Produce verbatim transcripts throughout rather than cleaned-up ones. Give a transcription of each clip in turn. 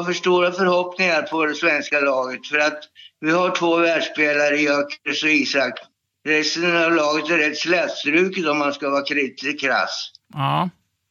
har för stora förhoppningar på det svenska laget. För att vi har två världsspelare, Gyökeres och Isak. Resten av laget är rätt slätstruket om man ska vara kritisk krass. Ja.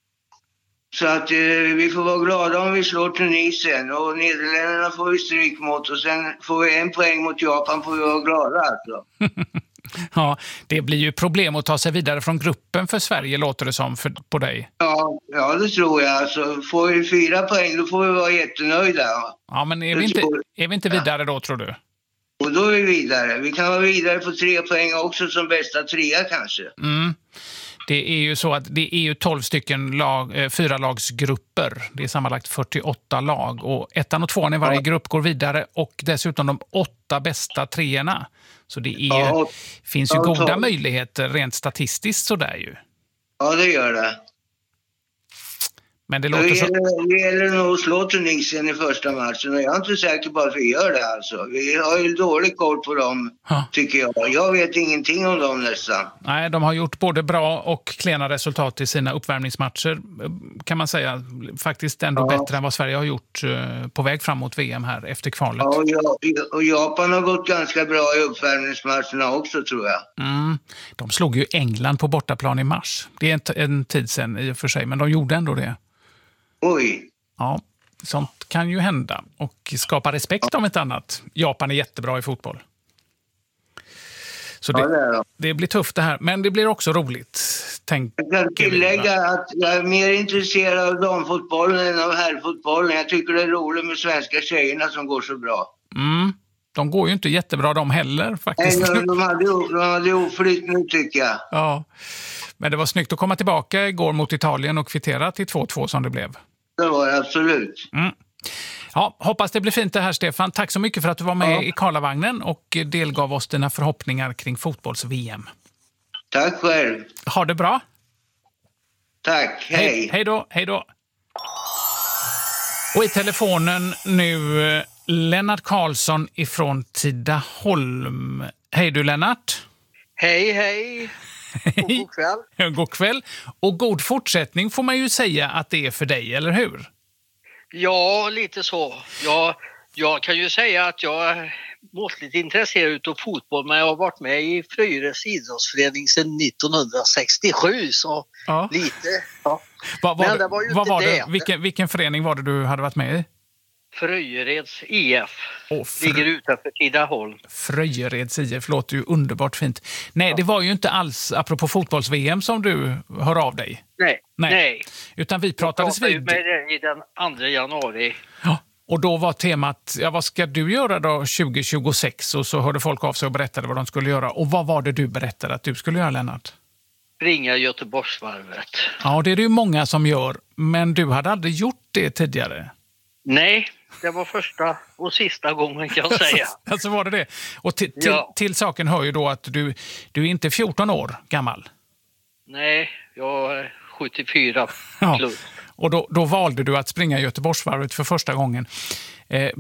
Så att eh, vi får vara glada om vi slår Tunisien. Och Nederländerna får vi stryk mot. Och sen får vi en poäng mot Japan, får vi vara glada alltså. Ja, det blir ju problem att ta sig vidare från gruppen för Sverige, låter det som för, på dig. Ja, ja, det tror jag. Alltså, får vi fyra poäng, då får vi vara jättenöjda. Ja, men är vi, inte, är vi inte vidare då, tror du? Och då är vi vidare. Vi kan vara vidare på tre poäng också som bästa trea kanske. Mm. Det är ju så att det är ju tolv stycken lag, eh, fyra lagsgrupper. Det är sammanlagt fyrtioåtta lag. Och ettan och tvåan i varje ja. grupp går vidare. Och dessutom de åtta bästa treorna. Så det är ju, ja, finns ju ja, goda tolv. möjligheter rent statistiskt sådär ju. Ja, det gör det. Men det låter det, så... gäller, det gäller nog att slå Tunisien i första matchen. Och jag är inte säker på att vi gör det alltså. Vi har ju dålig koll på dem, ha. tycker jag. Jag vet ingenting om dem nästan. Nej, de har gjort både bra och klena resultat i sina uppvärmningsmatcher. Kan man säga. Faktiskt ändå ja. bättre än vad Sverige har gjort på väg fram mot V M här efter kvalet. Ja, och Japan har gått ganska bra i uppvärmningsmatcherna också, tror jag. Mm. De slog ju England på bortaplan i mars. Det är en, en tid sedan i och för sig, men de gjorde ändå det. Oj. Ja, sånt kan ju hända och skapa respekt ja. om ett annat. Japan är jättebra i fotboll. Så det, ja, det, är det blir tufft det här, men det blir också roligt. Tänk, jag kan tillägga att jag är mer intresserad av damfotbollen än av herrfotbollen. Jag tycker det är roligt med svenska tjejerna som går så bra. Mm. De går ju inte jättebra de heller faktiskt. Nej, de hade, de hade oflytt nu tycker jag. Ja, men det var snyggt att komma tillbaka igår mot Italien och kvittera till två två som det blev. Det var det, absolut. Mm. Ja, hoppas det blir fint det här, Stefan. Tack så mycket för att du var med ja. i Karlavagnen och delgav oss dina förhoppningar kring fotbolls-V M. Tack själv. Ha det bra. Tack, hej. Hej, hej då, hej då. Och i telefonen nu Lennart Karlsson ifrån Tidaholm. Hej du, Lennart. Hej, hej. Och god kväll. God kväll. Och god fortsättning får man ju säga att det är för dig, eller hur? Ja, lite så. Jag, jag kan ju säga att jag är måttligt intresserad av fotboll, men jag har varit med i Fröjeres idrottsförening sedan nittonhundrasextiosju, så ja. lite. Ja. Va, var men det var ju vad inte var det. det. Vilken, vilken förening var det du hade varit med i? Fröjereds I F. Oh, fr- ligger utanför Tidaholm. Fröjereds I F låter ju underbart fint. Nej, ja. det var ju inte alls apropå fotbolls-V M som du hör av dig. Nej, nej. nej. Utan vi pratades vid... Jag pratade med dig i den andra januari. Ja, och då var temat, ja, vad ska du göra då tjugo tjugosex? Och så hörde folk av sig och berättade vad de skulle göra. Och vad var det du berättade att du skulle göra, Lennart? Springa Göteborgsvarvet. Ja, det är det ju många som gör. Men du hade aldrig gjort det tidigare. Nej, det var första och sista gången kan jag säga. Alltså var det det? Och till, till, ja. till saken hör ju då att du, du är inte fjorton år gammal. Nej, jag är sjuttiofyra ja. plus. Och då, då valde du att springa Göteborgsvarvet för första gången. Eh,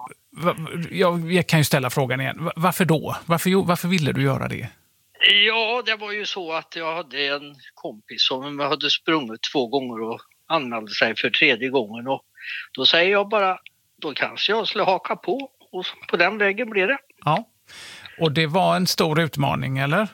jag, jag kan ju ställa frågan igen. Varför då? Varför, varför ville du göra det? Ja, det var ju så att jag hade en kompis som hade sprungit två gånger och anmälde sig för tredje gången. Och då säger jag bara, då kanske jag skulle haka på. Och på den vägen blir det. Ja, och det var en stor utmaning, eller?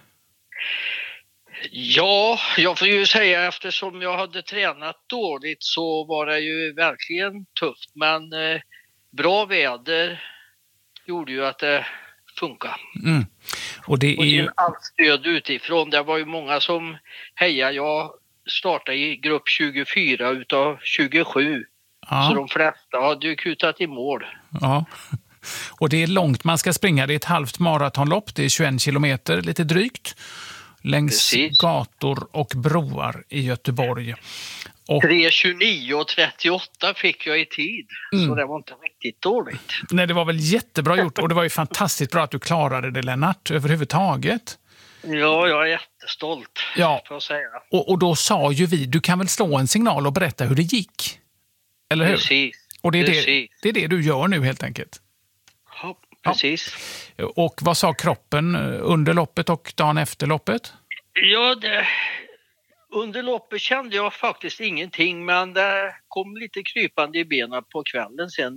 Ja, jag får ju säga eftersom jag hade tränat dåligt så var det ju verkligen tufft. Men eh, bra väder gjorde ju att det funkar. Mm. Och det är ju... Och allt stöd utifrån. Det var ju många som hejade. Jag startade i grupp tjugofyra utav tjugosju. Ja. Så de flesta hade ju kutat i mål. Ja, och det är långt man ska springa. Det är ett halvt maratonlopp. Det är tjugoen kilometer, lite drygt. Längs Precis. gator och broar i Göteborg. Och... tre tjugonio och trettioåtta fick jag i tid. Mm. Så det var inte riktigt dåligt. Nej, det var väl jättebra gjort. Och det var ju fantastiskt bra att du klarade det, Lennart, överhuvudtaget. Ja, jag är jättestolt. Ja, får jag säga. Och, och då sa ju vi, du kan väl slå en signal och berätta hur det gick? Eller hur? Precis. Och det är precis. det, det är det du gör nu helt enkelt. Ja, precis. Ja. Och vad sa kroppen under loppet och dagen efter loppet? Ja, det, under loppet kände jag faktiskt ingenting, men det kom lite krypande i benen på kvällen sen.